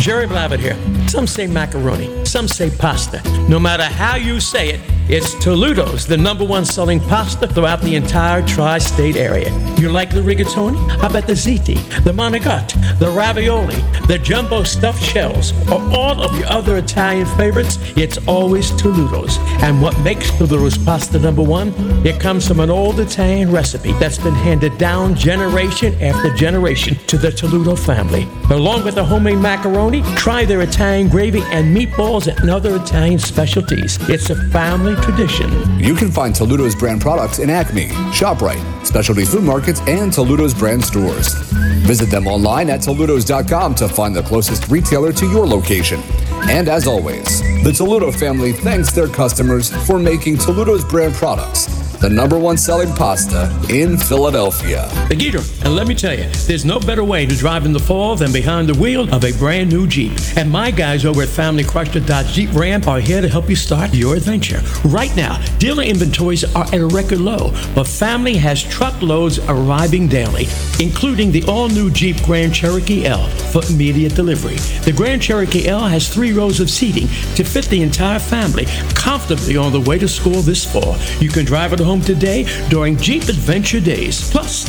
Jerry Blavitt here. Some say macaroni, some say pasta. No matter how you say it, it's Toludo's, the #1 selling pasta throughout the entire tri-state area. You like the rigatoni? How about the ziti, the manigot, the ravioli, the jumbo stuffed shells, or all of your other Italian favorites? It's always Toludo's. And what makes Toludo's pasta #1? It comes from an old Italian recipe that's been handed down generation after generation to the Toludo family. Along with the homemade macaroni, try their Italian gravy and meatballs and other Italian specialties. It's a family tradition. You can find Toludo's brand products in Acme, ShopRite, specialty food markets, and Toludo's brand stores. Visit them online at Toludos.com to find the closest retailer to your location. And as always, the Toludo family thanks their customers for making Toludo's brand products the #1 selling pasta in Philadelphia. Geeter, and let me tell you, there's no better way to drive in the fall than behind the wheel of a brand new Jeep. And my guys over at Family Chrysler Dodge Jeep Ram are here to help you start your adventure. Right now, dealer inventories are at a record low, but Family has truckloads arriving daily, including the all-new Jeep Grand Cherokee L for immediate delivery. The Grand Cherokee L has 3 rows of seating to fit the entire family comfortably on the way to school this fall. You can drive it home today during Jeep Adventure Days. Plus,